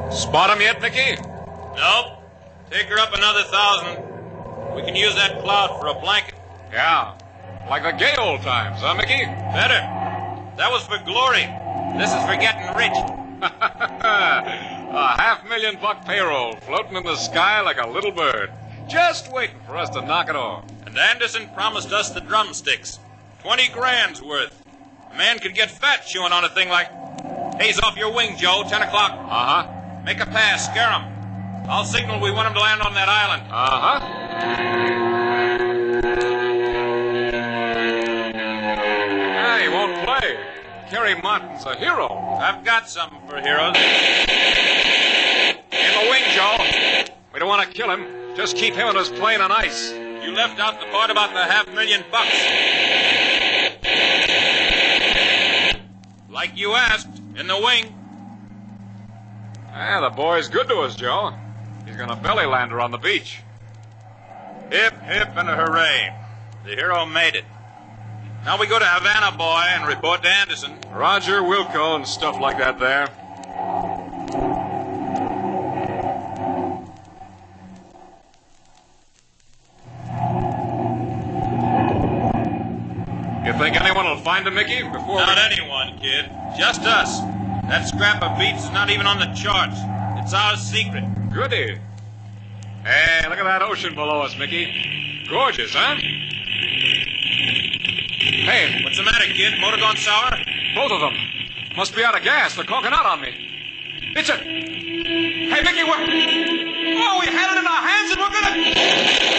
Spot him yet, Mickey? Nope. Take her up another 1,000. We can use that cloud for a blanket. Yeah. Like the gay old times, huh, Mickey? Better. That was for glory. This is for getting rich. A $500,000 payroll floating in the sky like a little bird. Just waiting for us to knock it off. And Anderson promised us the drumsticks. 20 grand's worth. A man could get fat chewing on a thing like... Haze off your wing, Joe. 10 o'clock. Uh-huh. Make a pass. Scare him. I'll signal we want him to land on that island. Uh-huh. He won't play. Kerry Martin's a hero. I've got something for heroes. In the wing, Joe. We don't want to kill him. Just keep him and his plane on ice. You left out the part about the $500,000. Like you asked, in the wing. The boy's good to us, Joe. He's going to belly land her on the beach. Hip, hip, and a hooray. The hero made it. Now we go to Havana, boy, and report to Anderson. Roger, Wilco, and stuff like that there. You think anyone will find him, Mickey, before Not anyone, kid. Just us. That scrap of beach is not even on the charts. It's our secret. Goody. Hey, look at that ocean below us, Mickey. Gorgeous, huh? Hey, What's the matter, kid? Motor gone sour? both of them. Must be out of gas. They're corking out on me. It's a... Hey, Mickey, we're... Oh, we had it in our hands and we're gonna...